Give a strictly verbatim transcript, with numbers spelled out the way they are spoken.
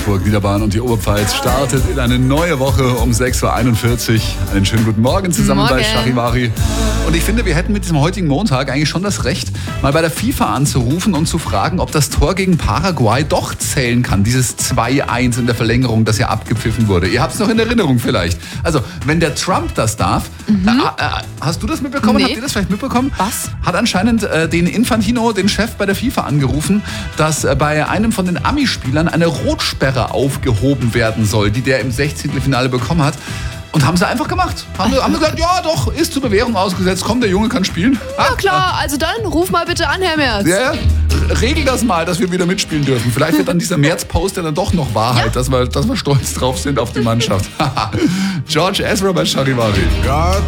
Salzburg-Wiederbahn und die Oberpfalz startet in eine neue Woche um sechs Uhr einundvierzig. Einen schönen guten Morgen zusammen Morgen. bei Charivari. Und ich finde, wir hätten mit diesem heutigen Montag eigentlich schon das Recht, mal bei der FIFA anzurufen und zu fragen, ob das Tor gegen Paraguay doch zählen kann. Dieses zwei eins in der Verlängerung, das ja abgepfiffen wurde. Ihr habt es noch in Erinnerung vielleicht. Also, wenn der Trump das darf, mhm. äh, äh, hast du das mitbekommen? Nee. Habt ihr das vielleicht mitbekommen? Was? Hat anscheinend äh, den Infantino, den Chef bei der FIFA, angerufen, dass äh, bei einem von den Ami-Spielern eine Rotsperre aufgehoben werden soll, die der im Sechzehntelfinale bekommen hat. Und haben sie einfach gemacht. Haben, haben sie gesagt, ja doch, ist zur Bewährung ausgesetzt. Komm, der Junge kann spielen. Ja klar, also dann ruf mal bitte an, Herr Merz. Ja, ja. Regel das mal, dass wir wieder mitspielen dürfen. Vielleicht wird dann dieser März-Post ja dann doch noch Wahrheit, ja. dass, wir, dass wir stolz drauf sind auf die Mannschaft. George Ezra bei Charivari. Gott